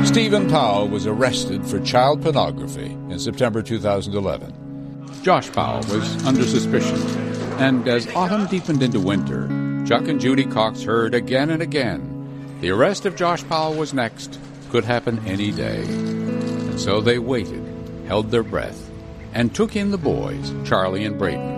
Stephen Powell was arrested for child pornography in September 2011. Josh Powell was under suspicion, and as autumn deepened into winter, Chuck and Judy Cox heard again and again the arrest of Josh Powell was next, could happen any day. And so they waited, held their breath, and took in the boys, Charlie and Braden.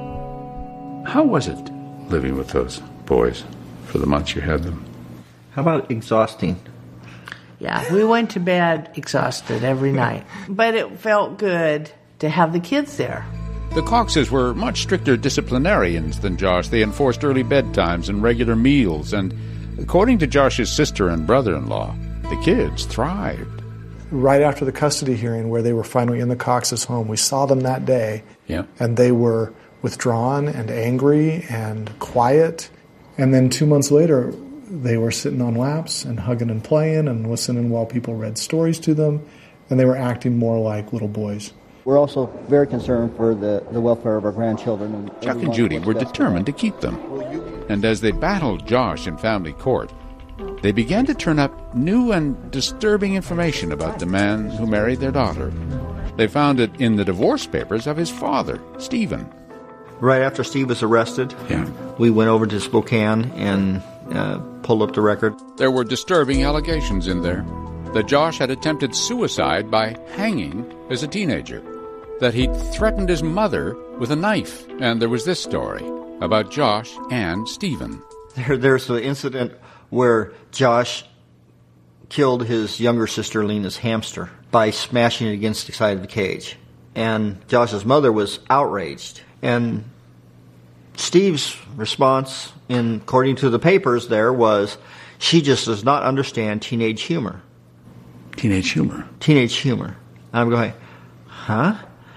How was it living with those boys for the months you had them? How about exhausting? Yeah, we went to bed exhausted every night. But it felt good to have the kids there. The Coxes were much stricter disciplinarians than Josh. They enforced early bedtimes and regular meals, and according to Josh's sister and brother-in-law, the kids thrived. Right after the custody hearing where they were finally in the Coxes' home, we saw them that day, and they were withdrawn and angry and quiet. And then 2 months later, they were sitting on laps and hugging and playing and listening while people read stories to them, and they were acting more like little boys. We're also very concerned for the welfare of our grandchildren. Chuck and Judy were determined to keep them. And as they battled Josh in family court, they began to turn up new and disturbing information about the man who married their daughter. They found it in the divorce papers of his father, Stephen. Right after Steve was arrested, we went over to Spokane and pulled up the record. There were disturbing allegations in there that Josh had attempted suicide by hanging as a teenager, that he'd threatened his mother with a knife, and there was this story about Josh and Stephen. There's the incident where Josh killed his younger sister Lena's hamster by smashing it against the side of the cage. And Josh's mother was outraged. And Steve's response, according to the papers there, was she just does not understand teenage humor. Teenage humor? Teenage humor. I'm going, huh?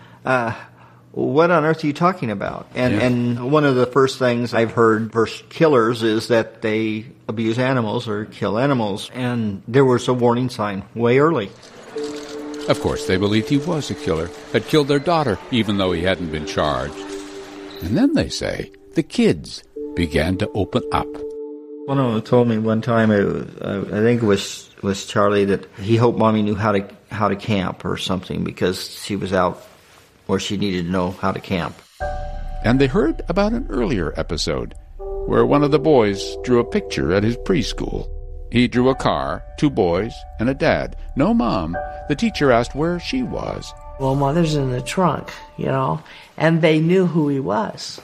What on earth are you talking about? And one of the first things I've heard for killers is that they abuse animals or kill animals. And there was a warning sign way early. Of course, they believed he was a killer, had killed their daughter, even though he hadn't been charged. And then, they say, the kids began to open up. One of them told me one time, I think it was Charlie, that he hoped Mommy knew how to camp or something because she was out where she needed to know how to camp. And they heard about an earlier episode where one of the boys drew a picture at his preschool. He drew a car, 2 boys, and a dad. No mom. The teacher asked where she was. Well, Mother's in the trunk, and they knew who he was.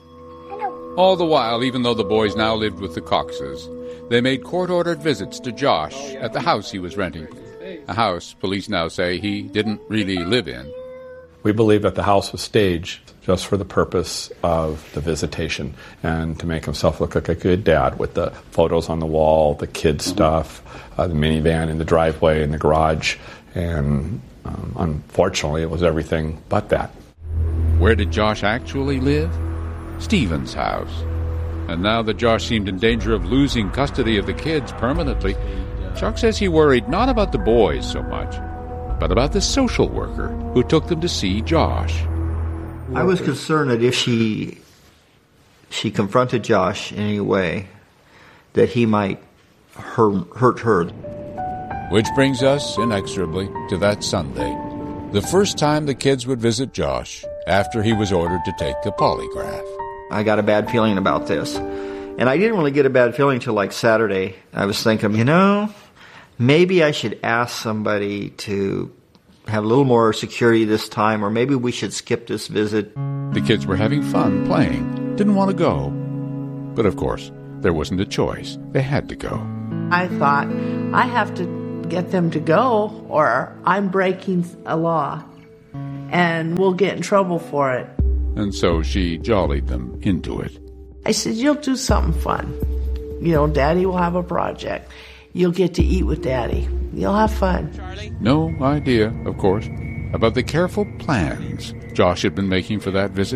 All the while, even though the boys now lived with the Coxes, they made court-ordered visits to Josh at the house he was renting, a house police now say he didn't really live in. We believe that the house was staged just for the purpose of the visitation and to make himself look like a good dad with the photos on the wall, the kids' stuff, the minivan in the driveway, in the garage, and unfortunately it was everything but that. Where did Josh actually live? Stephen's house. And now that Josh seemed in danger of losing custody of the kids permanently, Chuck says he worried not about the boys so much, but about the social worker who took them to see Josh. I was concerned that if she confronted Josh in any way, that he might hurt her. Which brings us inexorably to that Sunday, the first time the kids would visit Josh after he was ordered to take a polygraph. I got a bad feeling about this. And I didn't really get a bad feeling until like Saturday. I was thinking, maybe I should ask somebody to have a little more security this time, or maybe we should skip this visit. The kids were having fun playing, didn't want to go. But of course, there wasn't a choice. They had to go. I thought, I have to get them to go, or I'm breaking a law, and we'll get in trouble for it. And so she jollied them into it. I said, you'll do something fun. Daddy will have a project. You'll get to eat with Daddy. You'll have fun. No idea, of course, about the careful plans Josh had been making for that visit.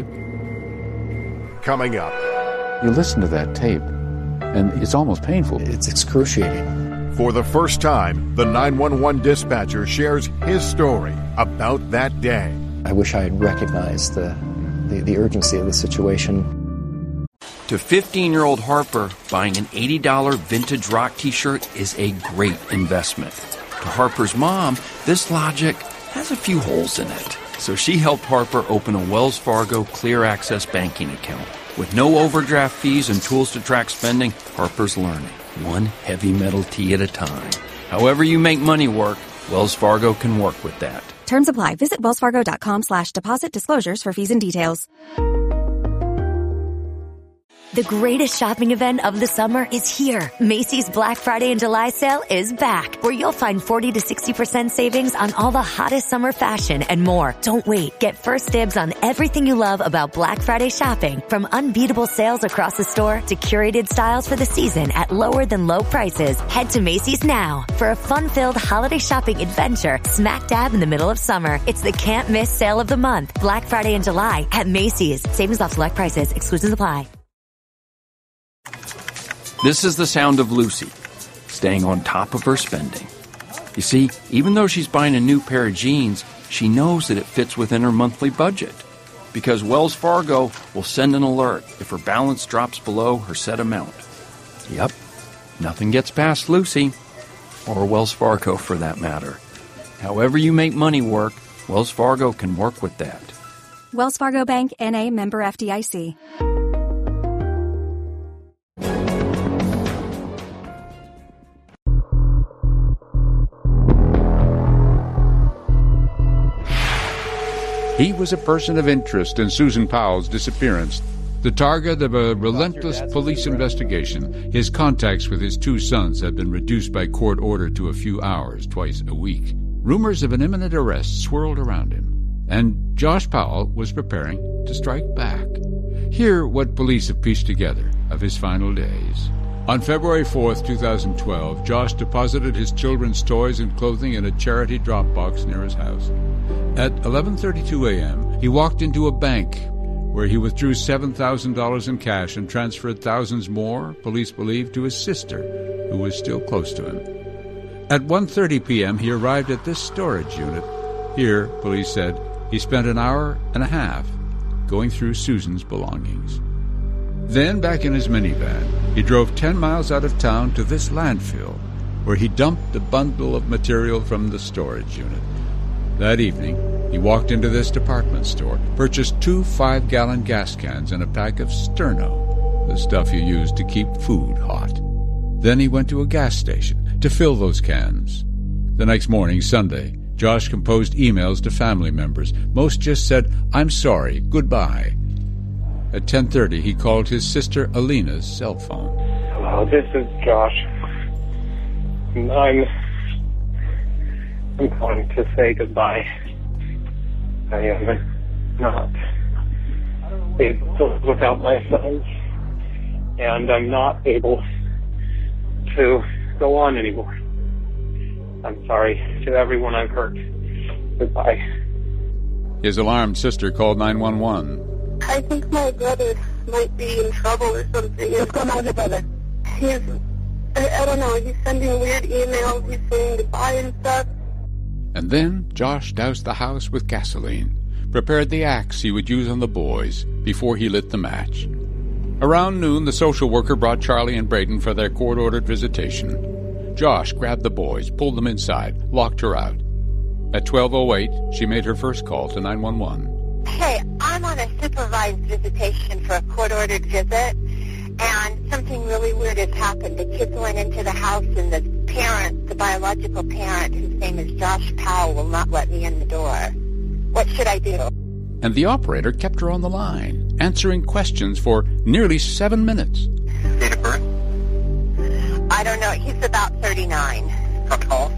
Coming up. You listen to that tape, and it's almost painful. It's excruciating. For the first time, the 911 dispatcher shares his story about that day. I wish I had recognized the urgency of the situation. To 15-year-old Harper, buying an $80 vintage rock t-shirt is a great investment. To Harper's mom, this logic has a few holes in it. So she helped Harper open a Wells Fargo Clear Access banking account. With no overdraft fees and tools to track spending, Harper's learning, one heavy metal tea at a time. However you make money work, Wells Fargo can work with that. Terms apply. Visit wellsfargo.com/deposit disclosures for fees and details. The greatest shopping event of the summer is here. Macy's Black Friday and July sale is back, where you'll find 40 to 60% savings on all the hottest summer fashion and more. Don't wait. Get first dibs on everything you love about Black Friday shopping, from unbeatable sales across the store to curated styles for the season at lower than low prices. Head to Macy's now for a fun-filled holiday shopping adventure smack dab in the middle of summer. It's the can't miss sale of the month. Black Friday and July at Macy's. Savings off select prices. Exclusions apply. This is the sound of Lucy, staying on top of her spending. You see, even though she's buying a new pair of jeans, she knows that it fits within her monthly budget, because Wells Fargo will send an alert if her balance drops below her set amount. Yep, nothing gets past Lucy, or Wells Fargo for that matter. However you make money work, Wells Fargo can work with that. Wells Fargo Bank, N.A., member FDIC. He was a person of interest in Susan Powell's disappearance, the target of a relentless police investigation. His contacts with his two sons had been reduced by court order to a few hours twice a week. Rumors of an imminent arrest swirled around him, and Josh Powell was preparing to strike back. Hear what police have pieced together of his final days. On February 4th, 2012, Josh deposited his children's toys and clothing in a charity drop box near his house. At 11:32 a.m., he walked into a bank where he withdrew $7,000 in cash and transferred thousands more, police believe, to his sister, who was still close to him. At 1:30 p.m., he arrived at this storage unit. Here, police said, he spent an hour and a half going through Susan's belongings. Then, back in his minivan, he drove 10 miles out of town to this landfill, where he dumped a bundle of material from the storage unit. That evening, he walked into this department store, purchased 2 5-gallon gas cans and a pack of Sterno, the stuff you use to keep food hot. Then he went to a gas station to fill those cans. The next morning, Sunday, Josh composed emails to family members. Most just said, "I'm sorry, goodbye." At 10:30, he called his sister Alina's cell phone. Hello, this is Josh. I'm calling to say goodbye. I am not able to live without my sons, and I'm not able to go on anymore. I'm sorry to everyone I've hurt. Goodbye. His alarmed sister called 911. I think my brother might be in trouble or something. What's going on with your brother? I don't know, he's sending weird emails, he's saying goodbye and stuff. And then Josh doused the house with gasoline, prepared the axe he would use on the boys before he lit the match. Around noon, the social worker brought Charlie and Braden for their court-ordered visitation. Josh grabbed the boys, pulled them inside, locked her out. At 12:08, she made her first call to 911. Hey, I'm on a supervised visitation for a court-ordered visit, and something really weird has happened. The kids went into the house, and the parent, the biological parent, whose name is Josh Powell, will not let me in the door. What should I do? And the operator kept her on the line, answering questions for nearly 7 minutes. Date of birth? I don't know. He's about 39. How tall?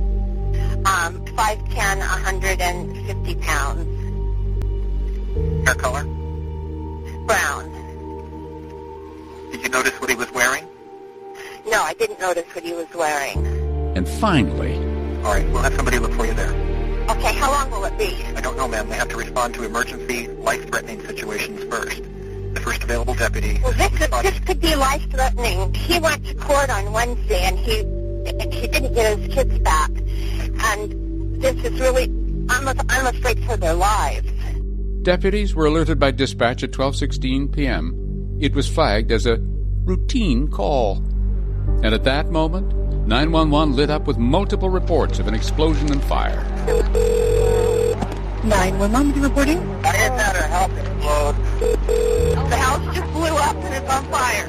5'10", 150 pounds. Hair color? Brown. Did you notice what he was wearing? No, I didn't notice what he was wearing. And finally... All right, we'll have somebody look for you there. Okay, how long will it be? I don't know, ma'am. They have to respond to emergency, life-threatening situations first. The first available deputy... Well, this could be life-threatening. He went to court on Wednesday, and he didn't get his kids back. And this is really... I'm afraid for their lives. Deputies were alerted by dispatch at 12:16 p.m. It was flagged as a routine call. And at that moment, 911 lit up with multiple reports of an explosion and fire. 911 reporting? I had had a house explode. The house just blew up and it's on fire.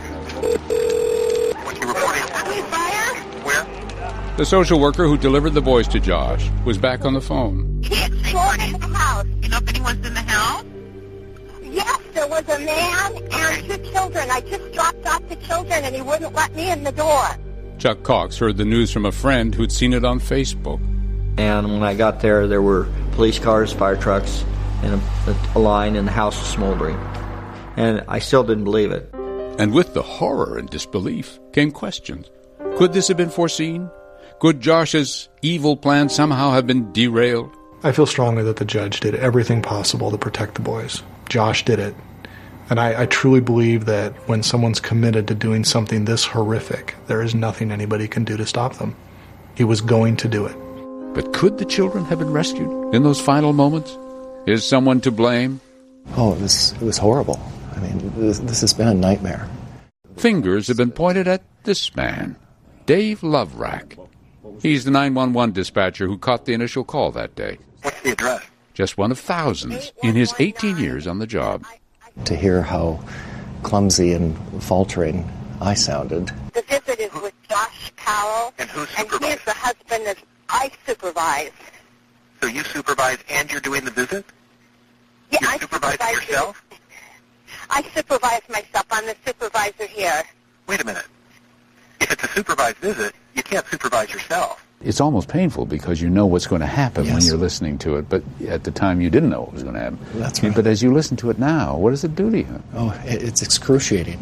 What you reporting? Fire? Where? The social worker who delivered the boys to Josh was back on the phone. Kids exploded in the house. You know if anyone's in the house? Yes, there was a man and 2 children. I just dropped off the children and he wouldn't let me in the door. Chuck Cox heard the news from a friend who'd seen it on Facebook. And when I got there were police cars, fire trucks, and a line, and the house was smoldering. And I still didn't believe it. And with the horror and disbelief came questions. Could this have been foreseen? Could Josh's evil plan somehow have been derailed? I feel strongly that the judge did everything possible to protect the boys. Josh did it. And I truly believe that when someone's committed to doing something this horrific, there is nothing anybody can do to stop them. He was going to do it. But could the children have been rescued in those final moments? Is someone to blame? Oh, it was horrible. I mean, this has been a nightmare. Fingers have been pointed at this man, Dave Loverack. He's the 911 dispatcher who caught the initial call that day. What's the address? Just one of thousands in his 18 years on the job. To hear how clumsy and faltering I sounded. The visit is with Josh Powell. And who And supervised? he is the husband that I supervise. So you supervise and you're doing the visit? Yeah, You're I supervising supervise yourself? I supervise myself. I'm the supervisor here. Wait a minute. If it's a supervised visit, you can't supervise yourself. It's almost painful because you know what's going to happen when Yes. you're listening to it, but at the time you didn't know what was going to happen. That's right. But as you listen to it now, what does it do to you? Oh, it's excruciating.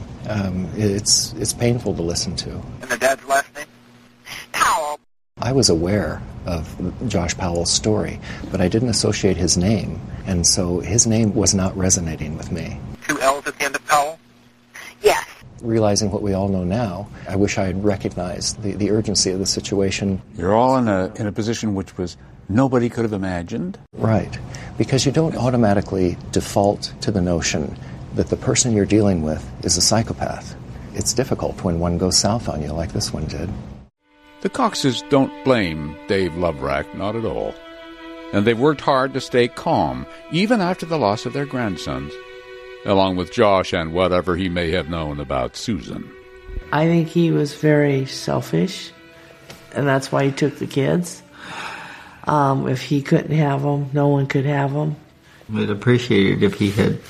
It's painful to listen to. And the dad's last name? Powell. I was aware of Josh Powell's story, but I didn't associate his name, and so his name was not resonating with me. 2 L's at the end of Powell? Yes. Realizing what we all know now, I wish I had recognized the urgency of the situation. You're all in a position which was nobody could have imagined. Right. Because you don't automatically default to the notion that the person you're dealing with is a psychopath. It's difficult when one goes south on you like this one did. The Coxes don't blame Dave Loverack, not at all. And they've worked hard to stay calm, even after the loss of their grandsons, along with Josh and whatever he may have known about Susan. I think he was very selfish, and that's why he took the kids. If he couldn't have them, no one could have them. We'd appreciate it if he had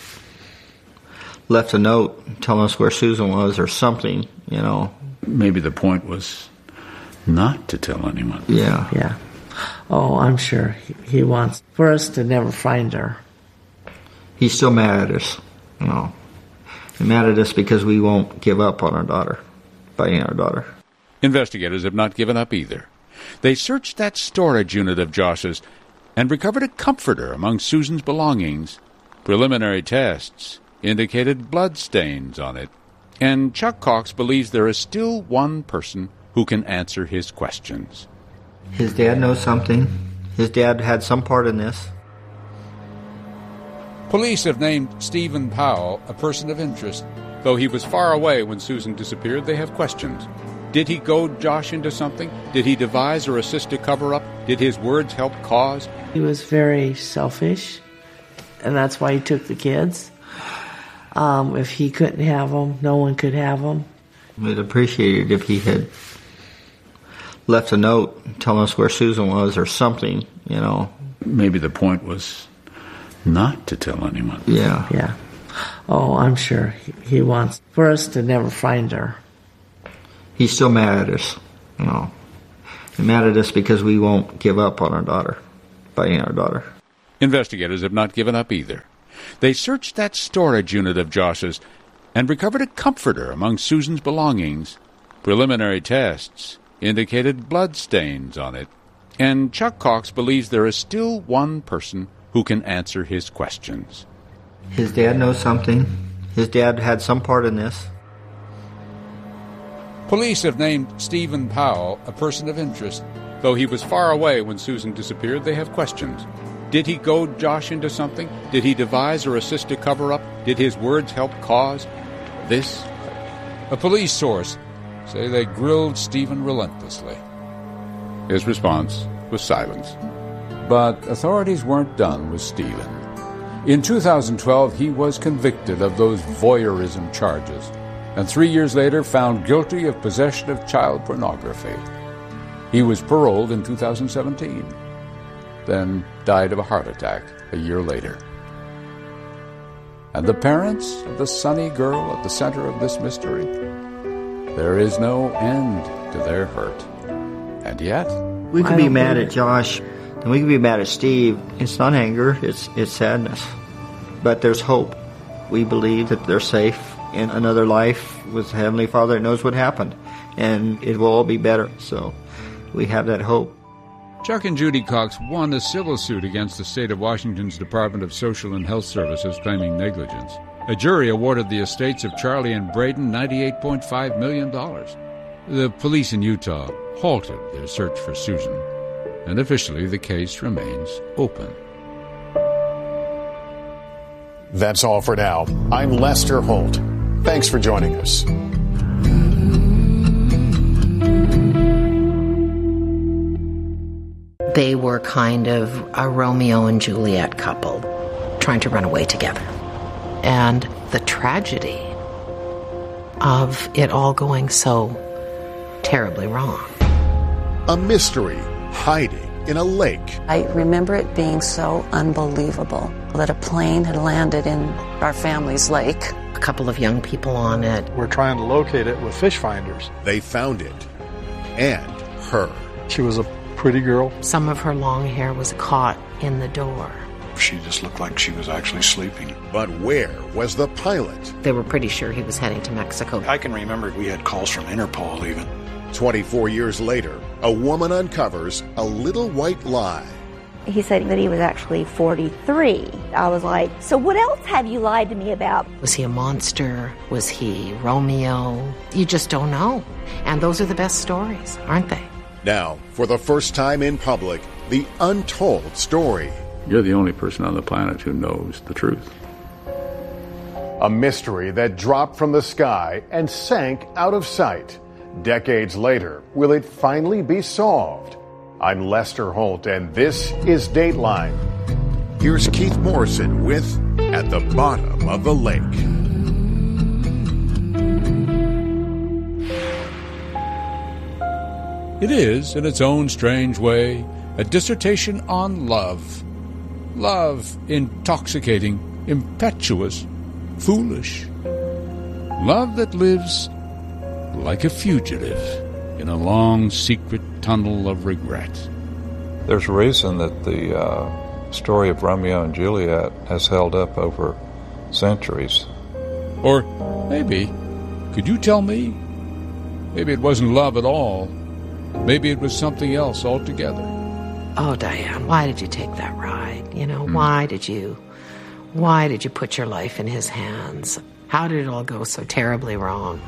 left a note telling us where Susan was or something, you know. Maybe the point was not to tell anyone. Yeah. Yeah. Oh, I'm sure he wants for us to never find her. He's still mad at us, you know. He's mad at us because we won't give up on our daughter, fighting our daughter. Investigators have not given up either. They searched that storage unit of Josh's and recovered a comforter among Susan's belongings. Preliminary tests indicated bloodstains on it. And Chuck Cox believes there is still one person who can answer his questions. His dad knows something. His dad had some part in this. Police have named Stephen Powell a person of interest. Though he was far away when Susan disappeared, they have questions. Did he goad Josh into something? Did he devise or assist a cover-up? Did his words help cause? He was very selfish, and that's why he took the kids. If he couldn't have them, no one could have them. We'd appreciate it if he had left a note telling us where Susan was or something, you know. Maybe the point was not to tell anyone. Yeah. Yeah. Oh, I'm sure he wants for us to never find her. He's still mad at us, you know. He's mad at us because we won't give up on our daughter, fighting our daughter. Investigators have not given up either. They searched that storage unit of Josh's and recovered a comforter among Susan's belongings. Preliminary tests indicated bloodstains on it. And Chuck Cox believes there is still one person who can answer his questions. His dad knows something. His dad had some part in this. Police have named Stephen Powell a person of interest. Though he was far away when Susan disappeared, they have questions. Did he goad Josh into something? Did he devise or assist a cover-up? Did his words help cause this? A police source say they grilled Stephen relentlessly. His response was silence. But authorities weren't done with Stephen. In 2012, he was convicted of those voyeurism charges, and 3 years later found guilty of possession of child pornography. He was paroled in 2017, then died of a heart attack a year later. And the parents of the sunny girl at the center of this mystery, there is no end to their hurt. And yet, we could be mad at Josh, and we could be mad at Steve. It's not anger, it's sadness. But there's hope. We believe that they're safe in another life with Heavenly Father that knows what happened, and it will all be better. So we have that hope. Chuck and Judy Cox won a civil suit against the state of Washington's Department of Social and Health Services claiming negligence. A jury awarded the estates of Charlie and Braden $98.5 million. The police in Utah halted their search for Susan, and officially the case remains open. That's all for now. I'm Lester Holt. Thanks for joining us. They were kind of a Romeo and Juliet couple trying to run away together. And the tragedy of it all going so terribly wrong. A mystery hiding in a lake. I remember it being so unbelievable that a plane had landed in our family's lake. A couple of young people on it. We're trying to locate it with fish finders. They found it. And her. She was a pretty girl. Some of her long hair was caught in the door. She just looked like she was actually sleeping. But where was the pilot? They were pretty sure he was heading to Mexico. I can remember we had calls from Interpol even. 24 years later, a woman uncovers a little white lie. He said that he was actually 43. I was like, so what else have you lied to me about? Was he a monster? Was he Romeo? You just don't know. And those are the best stories, aren't they? Now, for the first time in public, the untold story. You're the only person on the planet who knows the truth. A mystery that dropped from the sky and sank out of sight. Decades later, will it finally be solved? I'm Lester Holt, and this is Dateline. Here's Keith Morrison with At the Bottom of the Lake. It is, in its own strange way, a dissertation on love. Love, intoxicating, impetuous, foolish. Love that lives like a fugitive in a long, secret tunnel of regret. There's a reason that the story of Romeo and Juliet has held up over centuries. Or maybe, could you tell me? Maybe it wasn't love at all. Maybe it was something else altogether. Oh, Diane, why did you take that ride? Why did you put your life in his hands? How did it all go so terribly wrong?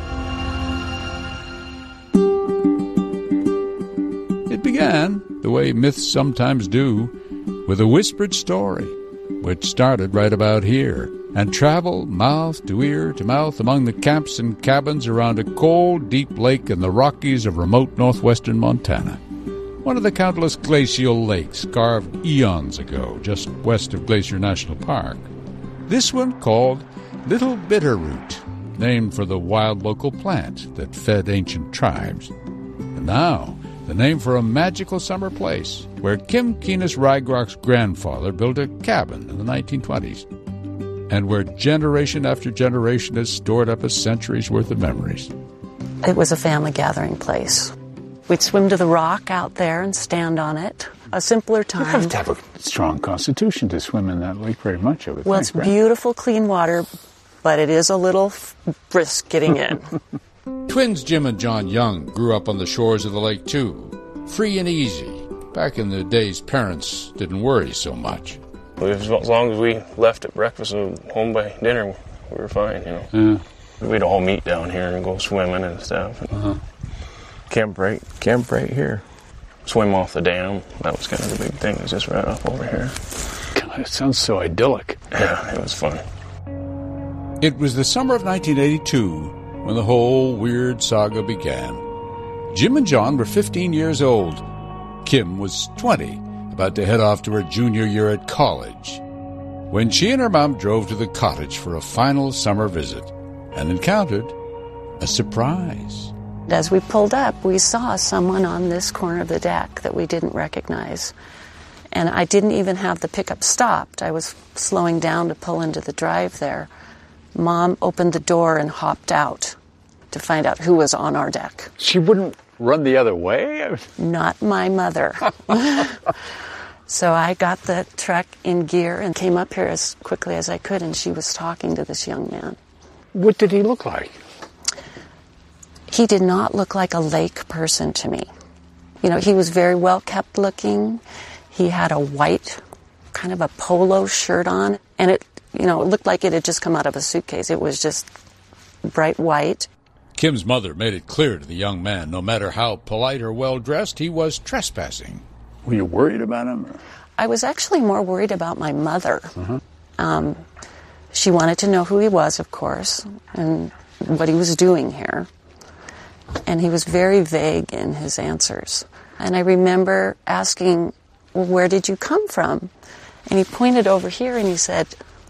It began, the way myths sometimes do, with a whispered story, which started right about here and traveled mouth to ear to mouth among the camps and cabins around a cold, deep lake in the Rockies of remote northwestern Montana. One of the countless glacial lakes carved eons ago just west of Glacier National Park. This one called Little Bitterroot, named for the wild local plant that fed ancient tribes. And now, the name for a magical summer place where Kim Keenis Rygrock's grandfather built a cabin in the 1920s, and where generation after generation has stored up a century's worth of memories. It was a family gathering place. We'd swim to the rock out there and stand on it. A simpler time. You have to have a strong constitution to swim in that lake very much, I would think, it's beautiful, clean water, but it is a little brisk getting in. Twins Jim and John Young grew up on the shores of the lake, too. Free and easy. Back in the days, parents didn't worry so much. As long as we left at breakfast and home by dinner, we were fine, Yeah. We'd all meet down here and go swimming and stuff. Camp right here. Swim off the dam. That was kind of the big thing. It was just right off over here. God, it sounds so idyllic. Yeah, it was fun. It was the summer of 1982 when the whole weird saga began. Jim and John were 15 years old. Kim was 20, about to head off to her junior year at college, when she and her mom drove to the cottage for a final summer visit and encountered a surprise. As we pulled up, we saw someone on this corner of the deck that we didn't recognize. And I didn't even have the pickup stopped. I was slowing down to pull into the drive there. Mom opened the door and hopped out to find out who was on our deck. She wouldn't run the other way? Not my mother. So I got the truck in gear and came up here as quickly as I could, and she was talking to this young man. What did he look like? He did not look like a lake person to me. You know, he was very well kept looking. He had a white, kind of a polo shirt on, and it looked like it had just come out of a suitcase. It was just bright white. Kim's mother made it clear to the young man, no matter how polite or well-dressed, he was trespassing. Were you worried about him? Or? I was actually more worried about my mother. She wanted to know who he was, of course, and what he was doing here. And he was very vague in his answers. And I remember asking, well, where did you come from? And he pointed over here and he said,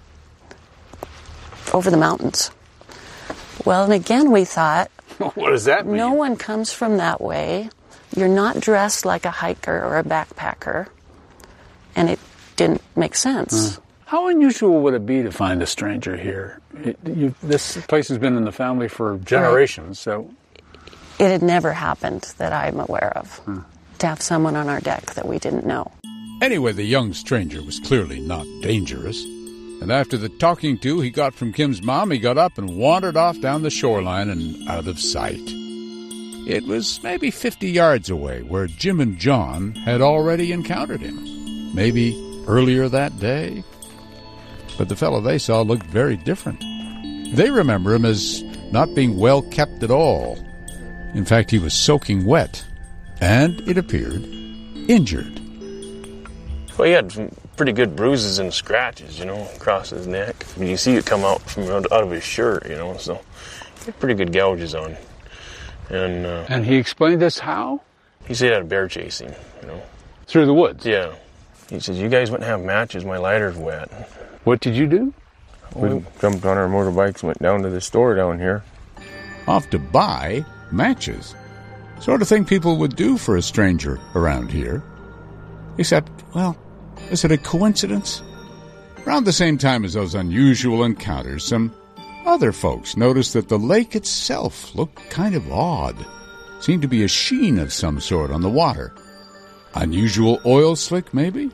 over the mountains. Well, and again we thought, what does that mean? No one comes from that way. You're not dressed like a hiker or a backpacker. And it didn't make sense. How unusual would it be to find a stranger here? This place has been in the family for generations, so... It had never happened that I'm aware of, to have someone on our deck that we didn't know. Anyway, the young stranger was clearly not dangerous. And after the talking to he got from Kim's mom, he got up and wandered off down the shoreline and out of sight. It was maybe 50 yards away, where Jim and John had already encountered him. Maybe earlier that day. But the fellow they saw looked very different. They remember him as not being well kept at all. In fact, he was soaking wet, and, it appeared, injured. Well, he had some pretty good bruises and scratches, across his neck. I mean, you see it come out from out of his shirt, so he had pretty good gouges on. And he explained this how? He said he had a bear chasing, Through the woods? Yeah. He says, you guys wouldn't have matches, my lighter's wet. What did you do? We jumped on our motorbikes and went down to the store down here. Off to buy matches. Sort of thing people would do for a stranger around here. Except, well, is it a coincidence? Around the same time as those unusual encounters, some other folks noticed that the lake itself looked kind of odd. Seemed to be a sheen of some sort on the water. Unusual oil slick, maybe?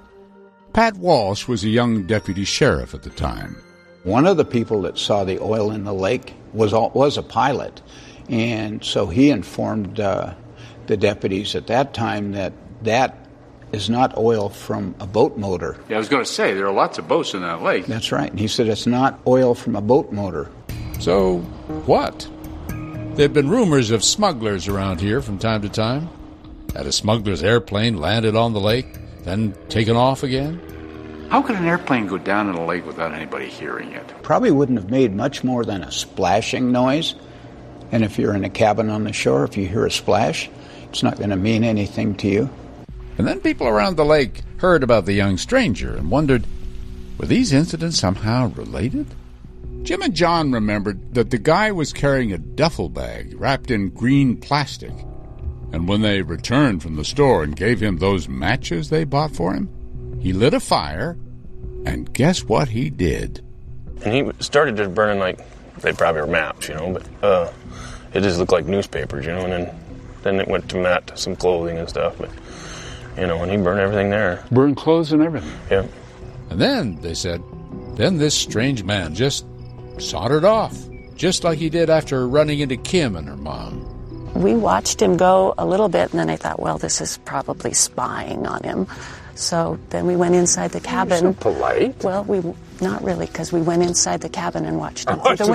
Pat Walsh was a young deputy sheriff at the time. One of the people that saw the oil in the lake was a pilot. And so he informed the deputies at that time that is not oil from a boat motor. Yeah, I was going to say, there are lots of boats in that lake. That's right. And he said it's not oil from a boat motor. So, what? There had been rumors of smugglers around here from time to time. Had a smuggler's airplane landed on the lake, then taken off again? How could an airplane go down in a lake without anybody hearing it? Probably wouldn't have made much more than a splashing noise. And if you're in a cabin on the shore, if you hear a splash, it's not going to mean anything to you. And then people around the lake heard about the young stranger and wondered, were these incidents somehow related? Jim and John remembered that the guy was carrying a duffel bag wrapped in green plastic. And when they returned from the store and gave him those matches they bought for him, he lit a fire, and guess what he did? And he started just burning like they probably were maps, but it just looked like newspapers, and then it went to some clothing and stuff, but, and he burned everything there. Burned clothes and everything? Yeah. And then, they said, this strange man just sauntered off, just like he did after running into Kim and her mom. We watched him go a little bit, and then I thought, well, this is probably spying on him. So then we went inside the cabin. You're so polite. Well, not really, because we went inside the cabin and watched him through the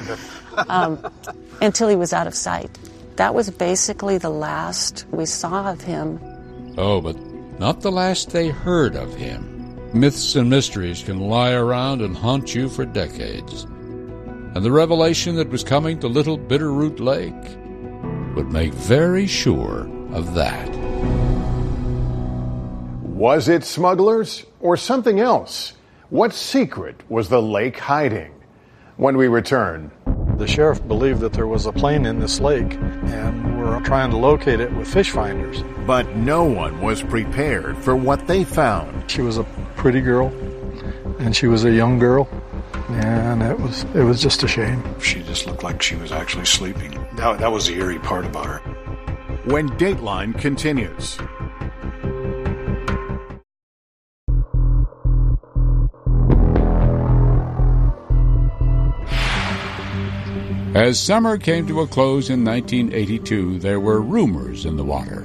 window until he was out of sight. That was basically the last we saw of him. Oh, but not the last they heard of him. Myths and mysteries can lie around and haunt you for decades. and the revelation that was coming to Little Bitterroot Lake would make very sure of that. Was it smugglers or something else? What secret was the lake hiding? When we return. The sheriff believed that there was a plane in this lake, and we're trying to locate it with fish finders. But no one was prepared for what they found. She was a pretty girl, and she was a young girl, and it was just a shame. She just looked like she was actually sleeping. That was the eerie part about her. When Dateline continues. As summer came to a close in 1982, there were rumors in the water.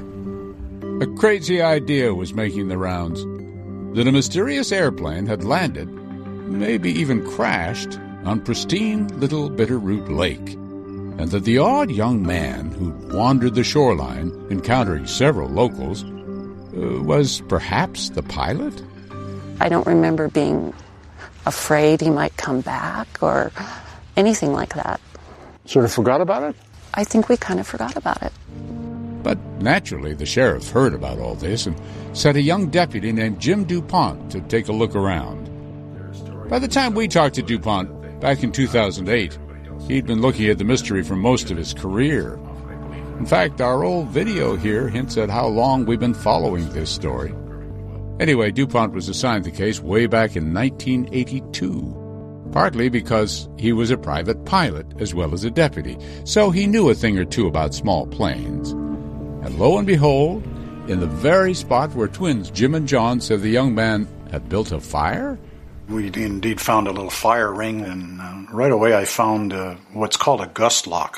A crazy idea was making the rounds that a mysterious airplane had landed, maybe even crashed, on pristine Little Bitterroot Lake, and that the odd young man who'd wandered the shoreline, encountering several locals, was perhaps the pilot? I don't remember being afraid he might come back or anything like that. Sort of forgot about it? I think we kind of forgot about it. But naturally, the sheriff heard about all this and sent a young deputy named Jim DuPont to take a look around. By the time we talked to DuPont, back in 2008, he'd been looking at the mystery for most of his career. In fact, our old video here hints at how long we've been following this story. Anyway, DuPont was assigned the case way back in 1982. Partly because he was a private pilot as well as a deputy, so he knew a thing or two about small planes. And lo and behold, in the very spot where twins Jim and John said the young man had built a fire? We indeed found a little fire ring, and right away I found what's called a gust lock.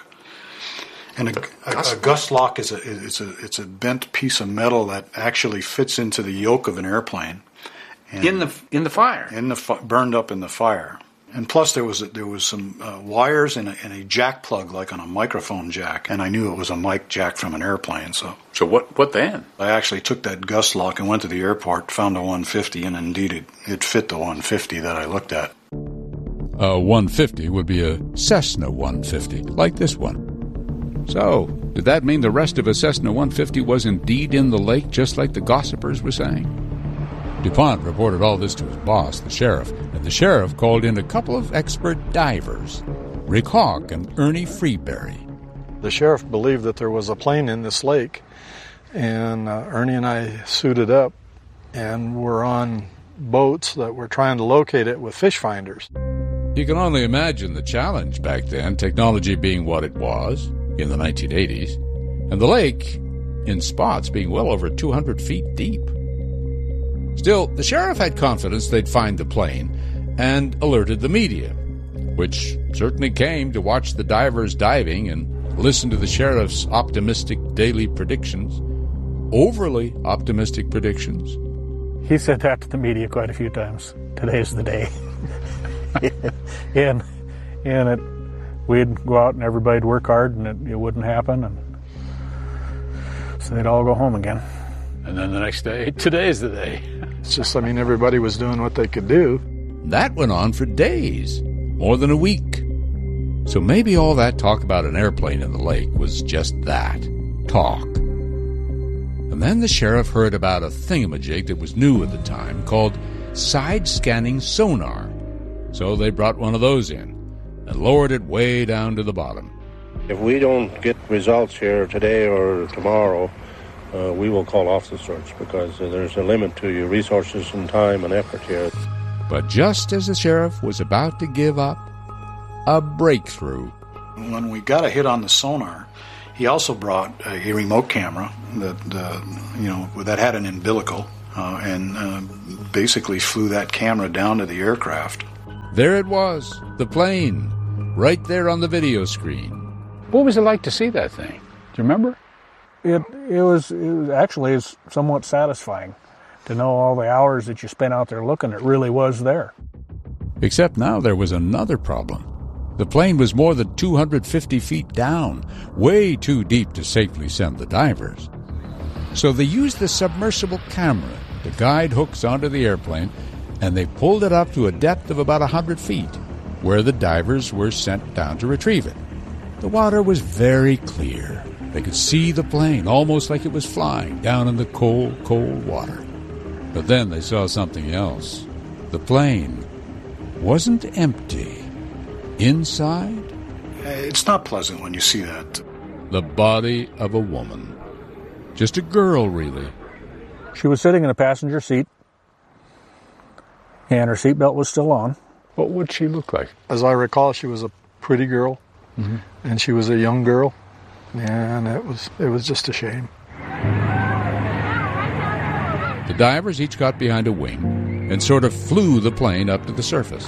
And a gust lock is a bent piece of metal that actually fits into the yoke of an airplane. And in the fire? Burned up in the fire. And plus there was some wires and a jack plug, like on a microphone jack, and I knew it was a mic jack from an airplane. So what then? I actually took that gust lock and went to the airport, found a 150, and indeed it fit the 150 that I looked at. A 150 would be a Cessna 150, like this one. So, did that mean the rest of a Cessna 150 was indeed in the lake, just like the gossipers were saying? DuPont reported all this to his boss, the sheriff, and the sheriff called in a couple of expert divers, Rick Hawk and Ernie Freeberry. The sheriff believed that there was a plane in this lake, and Ernie and I suited up, and we're on boats that were trying to locate it with fish finders. You can only imagine the challenge back then, technology being what it was in the 1980s, and the lake, in spots, being well over 200 feet deep. Still, the sheriff had confidence they'd find the plane and alerted the media, which certainly came to watch the divers diving and listen to the sheriff's optimistic daily predictions, overly optimistic predictions. He said that to the media quite a few times. Today's the day. and we'd go out and everybody'd work hard and it wouldn't happen, and so they'd all go home again. And then the next day, today's the day. It's just, everybody was doing what they could do. That went on for days, more than a week. So maybe all that talk about an airplane in the lake was just that, talk. And then the sheriff heard about a thingamajig that was new at the time called side-scanning sonar. So they brought one of those in and lowered it way down to the bottom. If we don't get results here today or tomorrow, we will call off the search because there's a limit to your resources and time and effort here. But just as the sheriff was about to give up, a breakthrough. When we got a hit on the sonar, he also brought a remote camera that had an umbilical and basically flew that camera down to the aircraft. There it was, the plane, right there on the video screen. What was it like to see that thing? Do you remember? It was actually somewhat satisfying to know all the hours that you spent out there looking. It really was there. Except now there was another problem. The plane was more than 250 feet down, way too deep to safely send the divers. So they used the submersible camera to guide hooks onto the airplane, and they pulled it up to a depth of about 100 feet. where the divers were sent down to retrieve it. The water was very clear. They could see the plane, almost like it was flying down in the cold, cold water. But then they saw something else. The plane wasn't empty. Inside, it's not pleasant when you see that. the body of a woman. Just a girl, really. She was sitting in a passenger seat, and her seatbelt was still on. What would she look like? As I recall, she was a pretty girl, and she was a young girl, and it was just a shame. The divers each got behind a wing and sort of flew the plane up to the surface.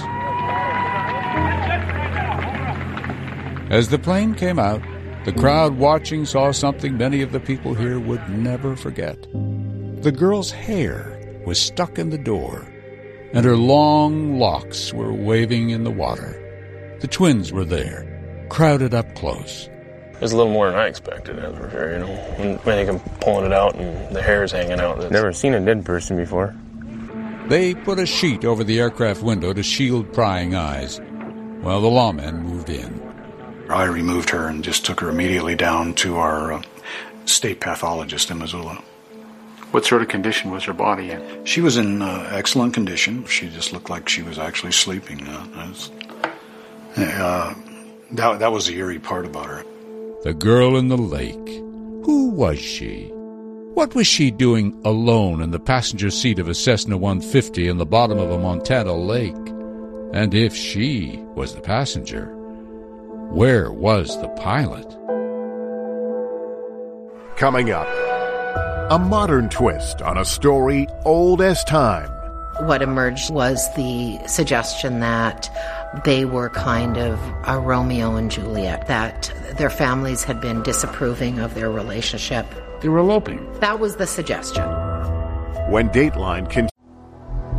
As the plane came out, the crowd watching saw something many of the people here would never forget. The girl's hair was stuck in the door, and her long locks were waving in the water. The twins were there, crowded up close. It was a little more than I expected, that's for sure, you know. When they come pulling it out and the hair's hanging out. Never seen a dead person before. They put a sheet over the aircraft window to shield prying eyes, while the lawmen moved in. I removed her and just took her immediately down to our state pathologist in Missoula. What sort of condition was her body in? She was in excellent condition. She just looked like she was actually sleeping. That was the eerie part about her. The girl in the lake. Who was she? What was she doing alone in the passenger seat of a Cessna 150 in the bottom of a Montana lake? And if she was the passenger, where was the pilot? Coming up, a modern twist on a story old as time. What emerged was the suggestion that they were kind of a Romeo and Juliet, that their families had been disapproving of their relationship. They were eloping. That was the suggestion. When Dateline